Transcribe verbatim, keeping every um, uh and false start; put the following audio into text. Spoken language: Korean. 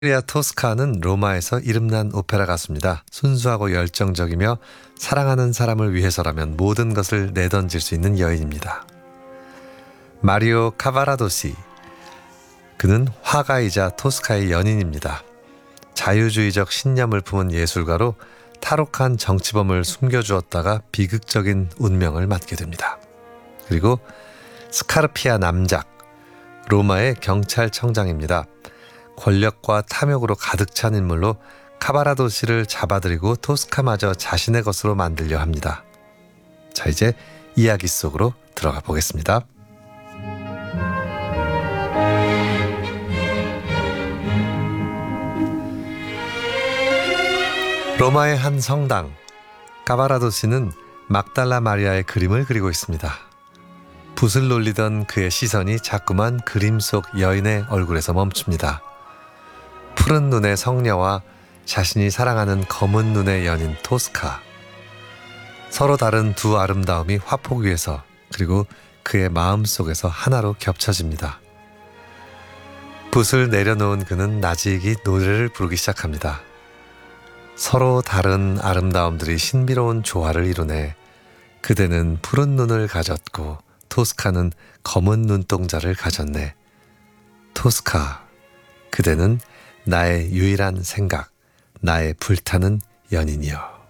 마리아 토스카는 로마에서 이름난 오페라 가수입니다. 순수하고 열정적이며 사랑하는 사람을 위해서라면 모든 것을 내던질 수 있는 여인입니다. 마리오 카바라도시, 그는 화가이자 토스카의 연인입니다. 자유주의적 신념을 품은 예술가로 탈옥한 정치범을 숨겨주었다가 비극적인 운명을 맞게 됩니다. 그리고 스카르피아 남작, 로마의 경찰청장입니다. 권력과 탐욕으로 가득 찬 인물로 카바라도시를 잡아들이고 토스카마저 자신의 것으로 만들려 합니다. 자, 이제 이야기 속으로 들어가 보겠습니다. 로마의 한 성당, 카바라도시는 막달라 마리아의 그림을 그리고 있습니다. 붓을 놀리던 그의 시선이 자꾸만 그림 속 여인의 얼굴에서 멈춥니다. 푸른 눈의 성녀와 자신이 사랑하는 검은 눈의 연인 토스카. 서로 다른 두 아름다움이 화폭 위에서 그리고 그의 마음속에서 하나로 겹쳐집니다. 붓을 내려놓은 그는 나지기 노래를 부르기 시작합니다. 서로 다른 아름다움들이 신비로운 조화를 이루네. 그대는 푸른 눈을 가졌고 토스카는 검은 눈동자를 가졌네. 토스카, 그대는 나의 유일한 생각, 나의 불타는 연인이여.